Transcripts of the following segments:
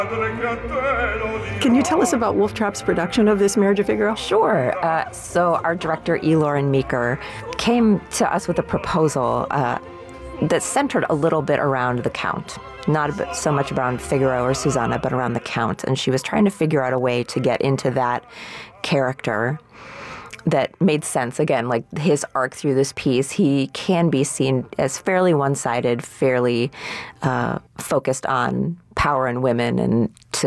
Can you tell us about Wolf Trap's production of this Marriage of Figaro? Sure. So our director, E. Lauren Meeker, came to us with a proposal that centered a little bit around the Count. Not so much around Figaro or Susanna, but around the Count. And she was trying to figure out a way to get into that character that made sense. Again, like his arc through this piece, he can be seen as fairly one-sided, fairly focused on power and women and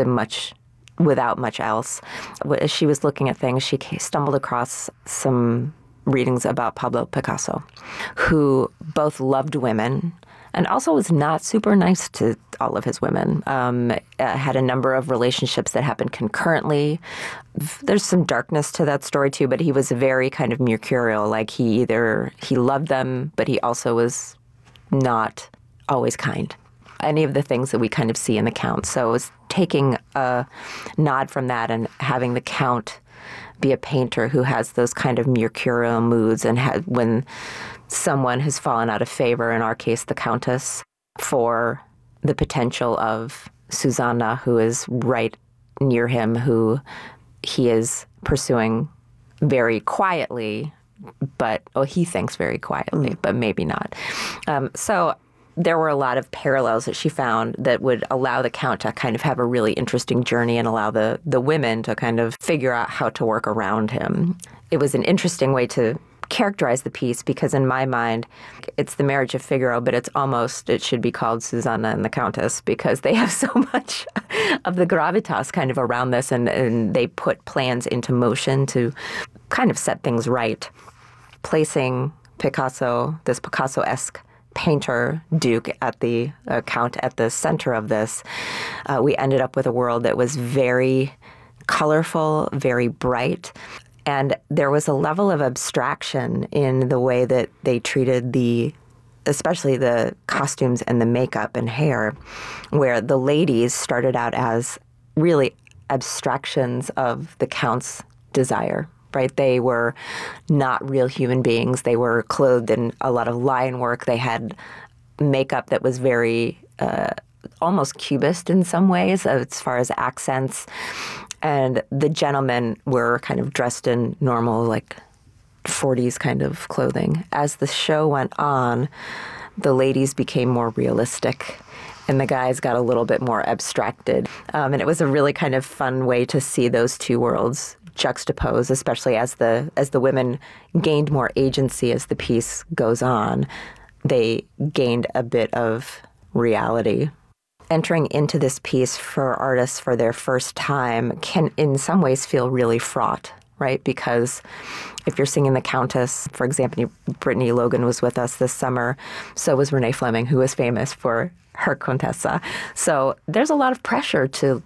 without much else. As she was looking at things, she stumbled across some readings about Pablo Picasso, who both loved women and also was not super nice to all of his women. Had a number of relationships that happened concurrently. There's some darkness to that story too, but he was very kind of mercurial. Like he loved them, but he also was not always kind. Any of the things that we kind of see in the Count. So it was taking a nod from that and having the Count be a painter who has those kind of mercurial moods and when someone has fallen out of favor, in our case, the Countess, for the potential of Susanna, who is right near him, who he is pursuing very quietly, he thinks very quietly, but maybe not. So there were a lot of parallels that she found that would allow the Count to kind of have a really interesting journey and allow the women to kind of figure out how to work around him. It was an interesting way to characterize the piece because in my mind, it's the Marriage of Figaro, but it should be called Susanna and the Countess because they have so much of the gravitas kind of around this and they put plans into motion to kind of set things right. Placing Picasso, this Picasso-esque painter, Duke, at the Count at the center of this, we ended up with a world that was very colorful, very bright. And there was a level of abstraction in the way that they treated especially the costumes and the makeup and hair, where the ladies started out as really abstractions of the Count's desire, right? They were not real human beings. They were clothed in a lot of line work. They had makeup that was very almost cubist in some ways as far as accents. And the gentlemen were kind of dressed in normal, like 40s kind of clothing. As the show went on, the ladies became more realistic and the guys got a little bit more abstracted. And it was a really kind of fun way to see those two worlds juxtaposed, especially as the women gained more agency as the piece goes on. They gained a bit of reality. Entering into this piece for artists for their first time can in some ways feel really fraught, right? Because if you're singing the Countess, for example, Brittany Logan was with us this summer, so was Renee Fleming, who was famous for her Contessa. So there's a lot of pressure to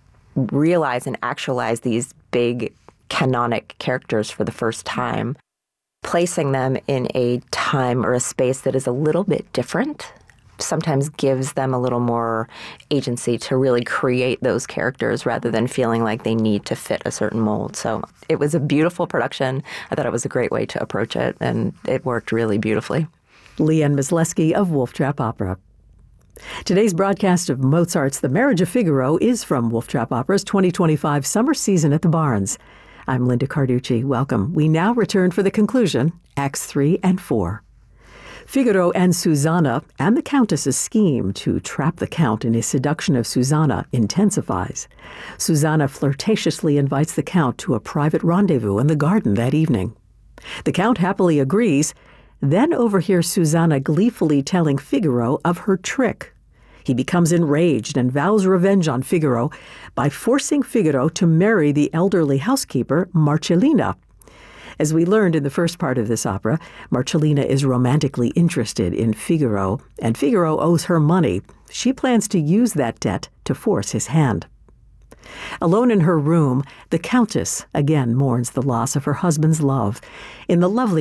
realize and actualize these big canonic characters for the first time. Placing them in a time or a space that is a little bit different sometimes gives them a little more agency to really create those characters rather than feeling like they need to fit a certain mold. So it was a beautiful production. I thought it was a great way to approach it, and it worked really beautifully. Leanne Mysleski of Wolf Trap Opera. Today's broadcast of Mozart's The Marriage of Figaro is from Wolf Trap Opera's 2025 summer season at the Barns. I'm Linda Carducci. Welcome. We now return for the conclusion, Acts 3 and 4. Figaro and Susanna and the Countess's scheme to trap the Count in his seduction of Susanna intensifies. Susanna flirtatiously invites the Count to a private rendezvous in the garden that evening. The Count happily agrees, then overhears Susanna gleefully telling Figaro of her trick. He becomes enraged and vows revenge on Figaro by forcing Figaro to marry the elderly housekeeper, Marcellina. As we learned in the first part of this opera, Marcellina is romantically interested in Figaro, and Figaro owes her money. She plans to use that debt to force his hand. Alone in her room, the Countess again mourns the loss of her husband's love. In the lovely